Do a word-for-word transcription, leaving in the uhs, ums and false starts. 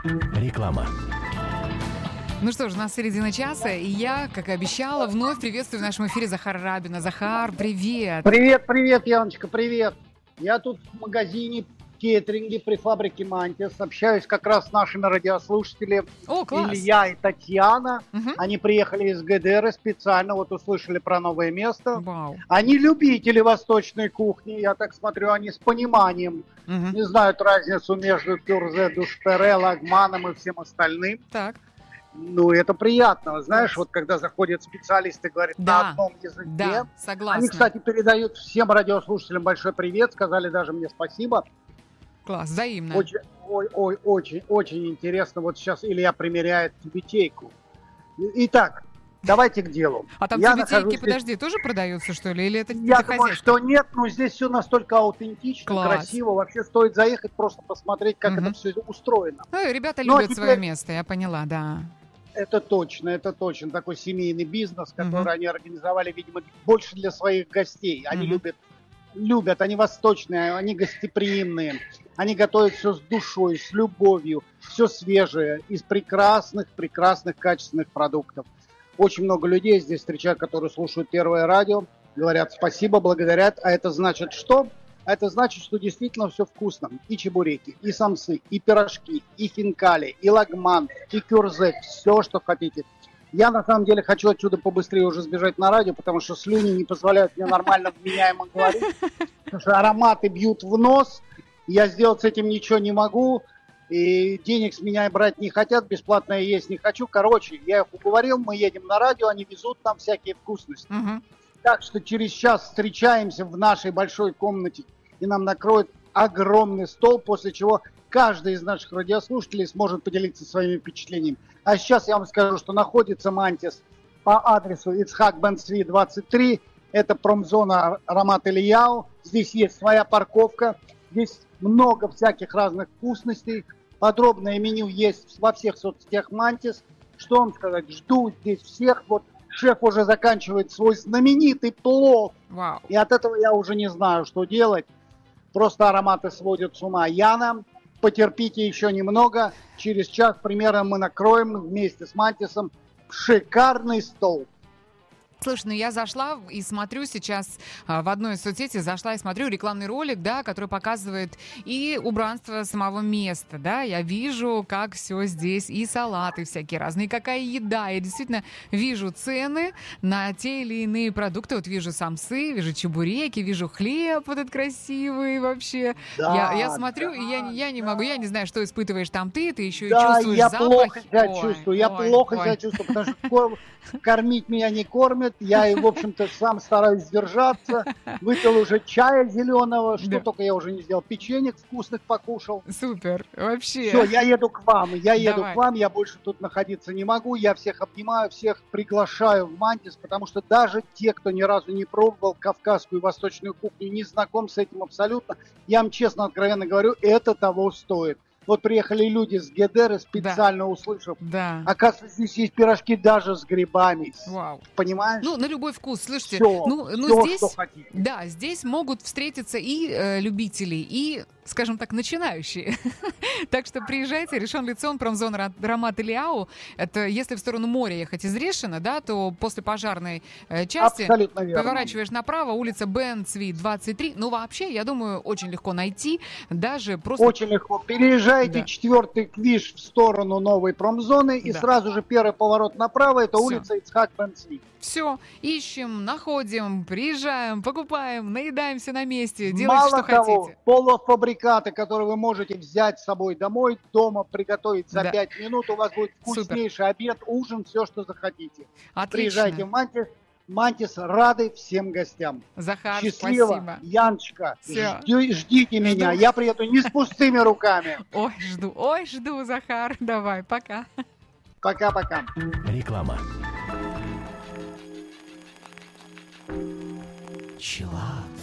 Реклама. Ну что ж, у нас середина часа, и я, как и обещала, вновь приветствую в нашем эфире Захара Рабина. Захар, привет! Привет, привет, Яночка, привет! Я тут в магазине кейтеринге при фабрике «Мантис». Общаюсь как раз с нашими радиослушателями. О, класс! Илья и Татьяна. Угу. Они приехали из ГДР специально, вот услышали про новое место. Вау. Они любители восточной кухни, я так смотрю, они с пониманием Угу. не знают разницу между кюрзе, душпере, лагманом и всем остальным. Так. Ну, это приятно. Знаешь, вот когда заходят специалисты, говорят Да. на одном языке. Да, согласна. Они, кстати, передают всем радиослушателям большой привет, сказали даже мне спасибо. Класс, взаимно. Очень, ой, ой, очень, очень интересно. Вот сейчас Илья примеряет тюбетейку. Итак, давайте к делу. А там Я тюбетейки, нахожусь здесь- подожди, тоже продаются, что ли? Или это Я для думаю, хозяйства? что нет, но здесь все настолько аутентично, Класс. красиво. Вообще стоит заехать, просто посмотреть, как Мгм. это все устроено. Ну, ребята Ну, а любят теперь- свое место, я поняла, да. Это точно, это точно. Такой семейный бизнес, который Мгм. они организовали, видимо, больше для своих гостей. Они Мгм. любят, любят, они восточные, они гостеприимные. Они готовят все с душой, с любовью, все свежее, из прекрасных, прекрасных, качественных продуктов. Очень много людей здесь встречаю, которые слушают Первое радио, говорят спасибо, благодарят. А это значит что? А это значит, что действительно все вкусно. И чебуреки, и самсы, и пирожки, и хинкали, и лагман, и кюрзе, все, что хотите. Я на самом деле хочу отсюда побыстрее уже сбежать на радио, потому что слюни не позволяют мне нормально вменяемо говорить. Потому что ароматы бьют в нос. Я сделать с этим ничего не могу. И денег с меня брать не хотят, бесплатно я есть не хочу. Короче, я их уговорил, мы едем на радио, они везут нам всякие вкусности. Мгм. Так что через час встречаемся в нашей большой комнате, и нам накроют огромный стол, после чего каждый из наших радиослушателей сможет поделиться своими впечатлениями. А сейчас я вам скажу, что находится «Мантис» по адресу Ицхак Бен-Цви, двадцать три. Это промзона Рамат Ильяу. Здесь есть своя парковка. Здесь много всяких разных вкусностей. Подробное меню есть во всех соцсетях «Мантис». Что вам сказать? Жду здесь всех. Вот шеф уже заканчивает свой знаменитый плов. Вау. И от этого я уже не знаю, что делать. Просто ароматы сводят с ума. Яна, потерпите еще немного. Через час примерно мы накроем вместе с «Мантисом» шикарный стол. Слушай, ну я зашла и смотрю сейчас а, в одной из соцсетей, зашла и смотрю рекламный ролик, да, который показывает и убранство самого места, да, я вижу, как все здесь, и салаты всякие разные, и какая еда, я действительно вижу цены на те или иные продукты, вот вижу самсы, вижу чебуреки, вижу хлеб вот этот красивый вообще, Да, я, я смотрю, да, и я, я не да. могу, я не знаю, что испытываешь там ты, ты еще Да, и чувствуешь я запах. плохо себя Ой, чувствую, я ой, плохо ой. себя чувствую, потому что кор- кормить меня не кормят, я, и, в общем-то, сам стараюсь сдержаться, выпил уже чая зеленого, что Да. только я уже не сделал, печенек вкусных покушал. Супер, вообще. Все, я еду к вам, я еду Давай. к вам, я больше тут находиться не могу, я всех обнимаю, всех приглашаю в «Мантис», потому что даже те, кто ни разу не пробовал кавказскую и восточную кухню, не знаком с этим абсолютно, я вам честно, откровенно говорю, это того стоит. Вот приехали люди с ГДР, специально услышав, Да. оказывается, здесь есть пирожки даже с грибами, Вау. понимаешь? Ну, на любой вкус. Слушайте, Всё, ну, ну всё, здесь, что хотите. да, здесь могут встретиться и э, любители, и, скажем так, начинающие. Так что приезжайте, Ришон Лицон, промзона Ра- Рамат Ильяу. Это если в сторону моря ехать из Решина, да, то после пожарной э, части Абсолютно верно. поворачиваешь направо, улица Бен-Цви, двадцать три. Ну, вообще, я думаю, очень легко найти, даже просто... Очень легко. Переезжайте Да. четвертый Квиш в сторону новой промзоны, и Да. сразу же первый поворот направо, это Всё. улица Ицхак Бен-Цви. Все, ищем, находим, приезжаем, покупаем, наедаемся на месте, делайте, Мало что того, хотите. полуфабрикаты, которые вы можете взять с собой домой, дома приготовить за Да. пять минут, у вас будет Супер. вкуснейший обед, ужин, все, что захотите. Отлично. Приезжайте в «Мантис». «Мантис» рады всем гостям. Захар, Счастливо, спасибо. Яночка, Всё. жди- ждите меня, я приеду не с пустыми руками. Ой, жду, ой, жду, Захар. Давай, пока. Пока-пока. Реклама. Чилаут.